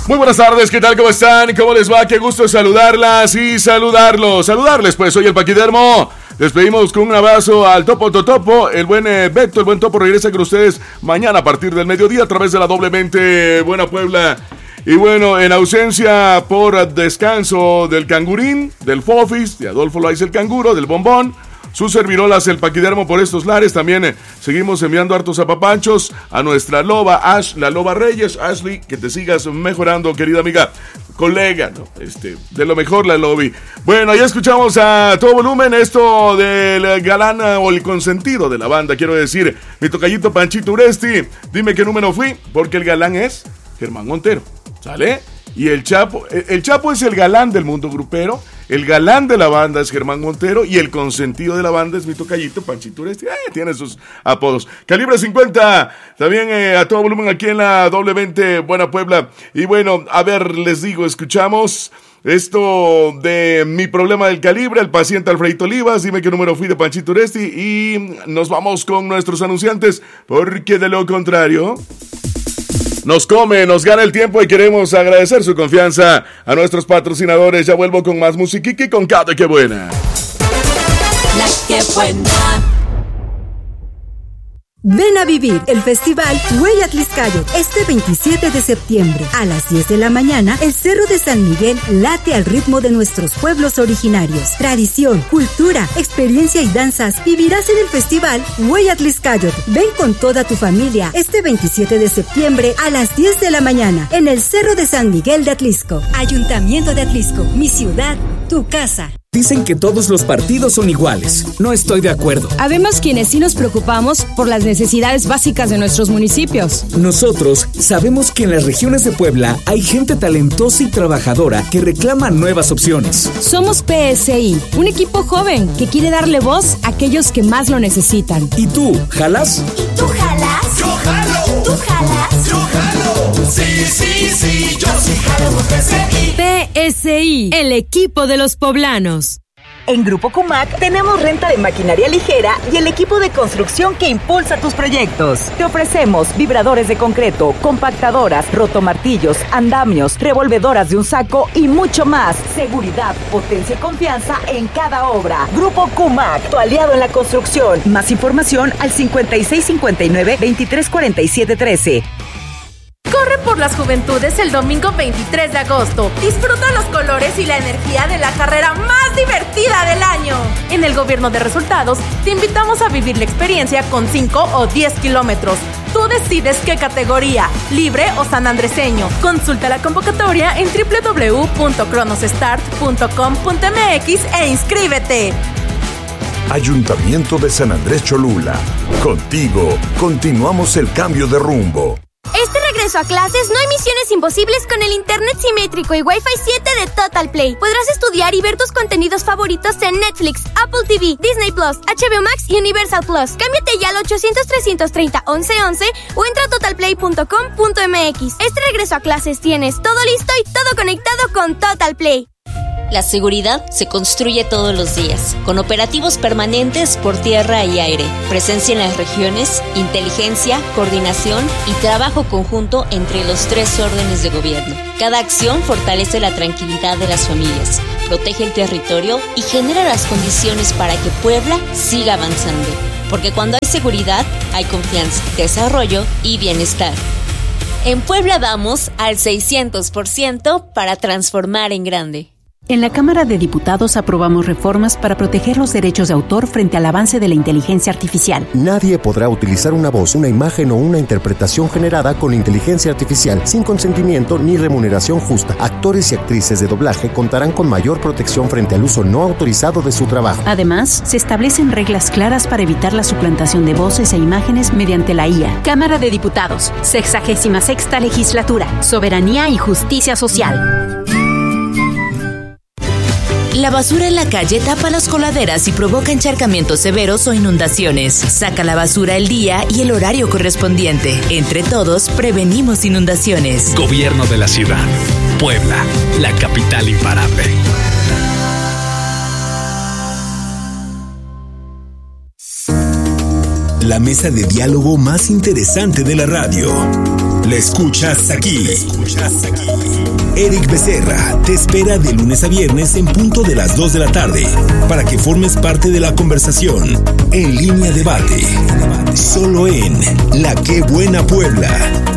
Muy buenas tardes, ¿qué tal? ¿Cómo están? ¿Cómo les va? Qué gusto saludarlas y saludarles, pues soy el Paquidermo. Les pedimos con un abrazo al Topo, el buen Beto, el buen Topo regresa con ustedes mañana a partir del mediodía a través de la doblemente Buena Puebla. Y bueno, en ausencia por descanso del Cangurín, del Fofis, de Adolfo Loaiza el Canguro, del Bombón, sus servirolas el Paquidermo por estos lares. También seguimos enviando hartos apapanchos a nuestra loba, la loba Reyes. Ashley, que te sigas mejorando, querida amiga, colega, ¿no? De lo mejor la lobby. Bueno, ya escuchamos a todo volumen esto del galán o el consentido de la banda, quiero decir, mi tocallito Panchito Uresti. Dime qué número fui, porque el galán es Germán Montero, ¿sale? Y el Chapo es el galán del mundo grupero, el galán de la banda es Germán Montero y el consentido de la banda es mi tocallito Panchito Uresti. Tiene sus apodos. Calibre 50, también a todo volumen aquí en la doblemente Buena Puebla. Y bueno, a ver, les digo, escuchamos esto de Mi Problema del Calibre, el paciente Alfredito Olivas, dime qué número fui de Panchito Uresti y nos vamos con nuestros anunciantes, porque de lo contrario nos gana el tiempo y queremos agradecer su confianza a nuestros patrocinadores. Ya vuelvo con más musiquiqui y con cada que buena. La que buena. Ven a vivir el festival Huella Atliscayo este 27 de septiembre. A las 10 de la mañana, el Cerro de San Miguel late al ritmo de nuestros pueblos originarios. Tradición, cultura, experiencia y danzas vivirás en el festival Huella Atliscayo. Ven con toda tu familia este 27 de septiembre a las 10 de la mañana en el Cerro de San Miguel de Atlisco. Ayuntamiento de Atlisco, mi ciudad, tu casa. Dicen que todos los partidos son iguales. No estoy de acuerdo. Habemos quienes sí nos preocupamos por las necesidades básicas de nuestros municipios. Nosotros sabemos que en las regiones de Puebla hay gente talentosa y trabajadora que reclama nuevas opciones. Somos PSI, un equipo joven que quiere darle voz a aquellos que más lo necesitan. ¿Y tú, jalas? ¿Y tú jalas? ¡Yo jalo! ¿Tú jalas? ¡Yo jalo! Sí, yo sí jalo con PSI. PSI, el equipo de los poblanos. En Grupo Cumac tenemos renta de maquinaria ligera y el equipo de construcción que impulsa tus proyectos. Te ofrecemos vibradores de concreto, compactadoras, rotomartillos, andamios, revolvedoras de un saco y mucho más. Seguridad, potencia y confianza en cada obra. Grupo Cumac, tu aliado en la construcción. Más información al 5659-234713. Corre por las juventudes el domingo 23 de agosto. Disfruta los colores y la energía de la carrera más divertida del año. En el Gobierno de Resultados, te invitamos a vivir la experiencia con 5 o 10 kilómetros. Tú decides qué categoría, libre o sanandreseño. Consulta la convocatoria en www.cronosstart.com.mx e inscríbete. Ayuntamiento de San Andrés Cholula. Contigo, continuamos el cambio de rumbo. Este regreso a clases no hay misiones imposibles con el internet simétrico y Wi-Fi 7 de Total Play. Podrás estudiar y ver tus contenidos favoritos en Netflix, Apple TV, Disney Plus, HBO Max y Universal Plus. Cámbiate ya al 800-330-1111 o entra a totalplay.com.mx. Este regreso a clases tienes todo listo y todo conectado con Total Play. La seguridad se construye todos los días, con operativos permanentes por tierra y aire, presencia en las regiones, inteligencia, coordinación y trabajo conjunto entre los 3 órdenes de gobierno. Cada acción fortalece la tranquilidad de las familias, protege el territorio y genera las condiciones para que Puebla siga avanzando. Porque cuando hay seguridad, hay confianza, desarrollo y bienestar. En Puebla vamos al 600% para transformar en grande. En la Cámara de Diputados aprobamos reformas para proteger los derechos de autor frente al avance de la inteligencia artificial. Nadie podrá utilizar una voz, una imagen o una interpretación generada con inteligencia artificial sin consentimiento ni remuneración justa. Actores y actrices de doblaje contarán con mayor protección frente al uso no autorizado de su trabajo. Además, se establecen reglas claras para evitar la suplantación de voces e imágenes mediante la IA. Cámara de Diputados, 66ª Legislatura, Soberanía y Justicia Social. La basura en la calle tapa las coladeras y provoca encharcamientos severos o inundaciones. Saca la basura el día y el horario correspondiente. Entre todos, prevenimos inundaciones. Gobierno de la ciudad. Puebla, la capital imparable. La mesa de diálogo más interesante de la radio. la escuchas aquí. Eric Becerra te espera de lunes a viernes en punto de las 2 de la tarde para que formes parte de la conversación En Línea Debate. Solo en La Qué Buena Puebla.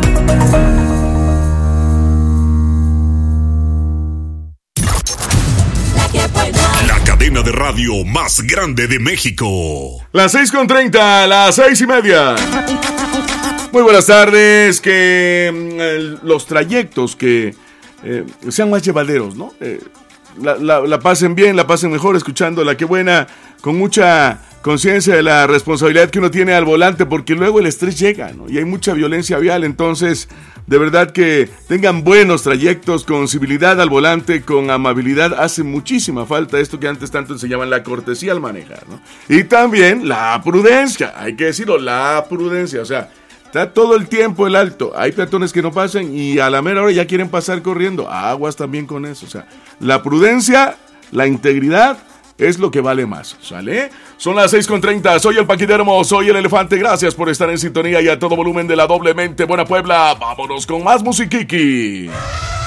La cadena de radio más grande de México. Las 6:30, las 6:30. Muy buenas tardes. Que los trayectos que sean más llevaderos, ¿no? La pasen bien, la pasen mejor escuchando La Qué Buena, con mucha conciencia de la responsabilidad que uno tiene al volante, porque luego el estrés llega, ¿no? Y hay mucha violencia vial. Entonces, de verdad que tengan buenos trayectos, con civilidad al volante, con amabilidad. Hace muchísima falta esto que antes tanto enseñaban, la cortesía al manejar, ¿no? Y también la prudencia, hay que decirlo, la prudencia. O sea, está todo el tiempo el alto, hay peatones que no pasan y a la mera hora ya quieren pasar corriendo. Aguas también con eso. O sea, la prudencia, la integridad es lo que vale más, ¿sale? Son las 6:30, soy el Paquidermo, soy el Elefante. Gracias por estar en sintonía y a todo volumen de la doblemente Buena Puebla. Vámonos con más musiquiqui.